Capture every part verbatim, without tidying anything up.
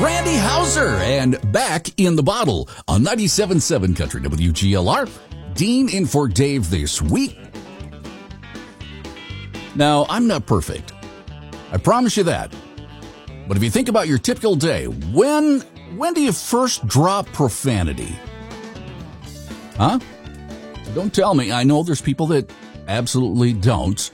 Randy Hauser, and Back in the Bottle on ninety-seven point seven Country W G L R. Dean in for Dave this week. Now, I'm not perfect. I promise you that. But if you think about your typical day, when when do you first drop profanity? Huh? Don't tell me. I know there's people that absolutely don't.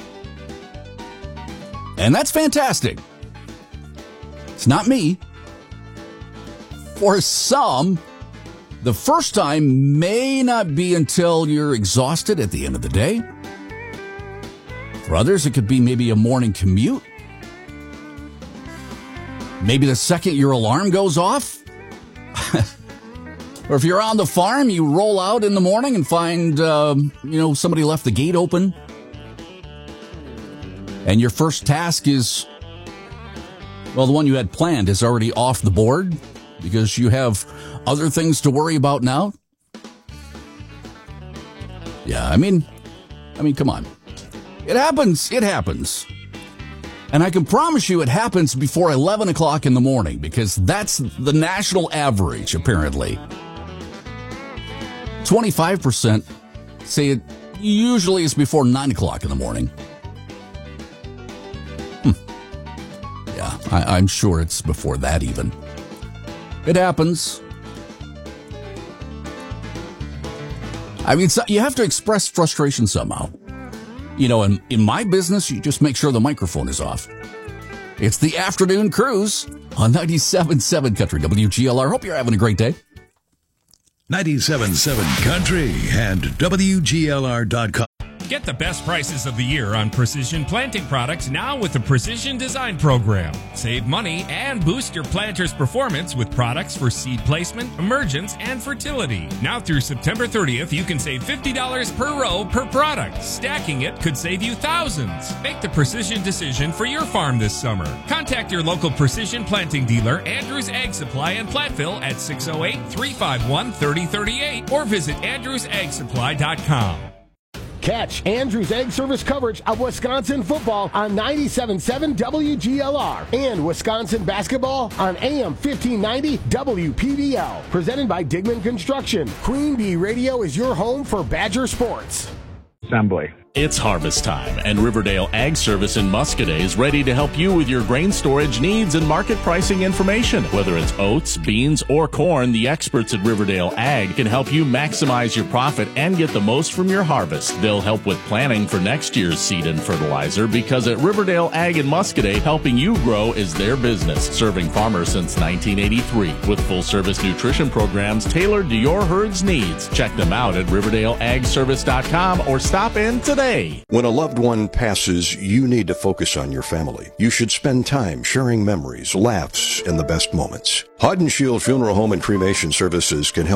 And that's fantastic. It's not me. For some, the first time may not be until you're exhausted at the end of the day. For others, it could be maybe a morning commute. Maybe the second your alarm goes off. Or if you're on the farm, you roll out in the morning and find, uh, you know, somebody left the gate open. And your first task is, well, the one you had planned is already off the board because you have other things to worry about now. Yeah, I mean, I mean, come on. It happens. It happens. And I can promise you it happens before eleven o'clock in the morning because that's the national average, apparently. twenty-five percent say it usually is before nine o'clock in the morning. Hmm. Yeah, I, I'm sure it's before that even. It happens. I mean, so you have to express frustration somehow. You know, in, in my business, you just make sure the microphone is off. It's the Afternoon Cruise on ninety-seven point seven Country W G L R. Hope you're having a great day. ninety-seven point seven Country and W G L R dot com. Get the best prices of the year on precision planting products now with the Precision Design Program. Save money and boost your planter's performance with products for seed placement, emergence, and fertility. Now through September thirtieth, you can save fifty dollars per row per product. Stacking it could save you thousands. Make the precision decision for your farm this summer. Contact your local precision planting dealer, Andrews Ag Supply in Platteville at six oh eight, three five one, three oh three eight or visit andrews ag supply dot com. Catch Andrews Ag Service coverage of Wisconsin football on ninety-seven point seven W G L R and Wisconsin basketball on A M fifteen ninety W P D L. Presented by Digman Construction. Queen Bee Radio is your home for Badger sports. Assembly. It's harvest time, and Riverdale Ag Service in Muscoda is ready to help you with your grain storage needs and market pricing information. Whether it's oats, beans, or corn, the experts at Riverdale Ag can help you maximize your profit and get the most from your harvest. They'll help with planning for next year's seed and fertilizer because at Riverdale Ag in Muscoda, helping you grow is their business, serving farmers since nineteen eighty-three with full-service nutrition programs tailored to your herd's needs. Check them out at riverdale ag service dot com or stop in today. When a loved one passes, you need to focus on your family. You should spend time sharing memories, laughs, and the best moments. Hod and Shield Funeral Home and Cremation Services can help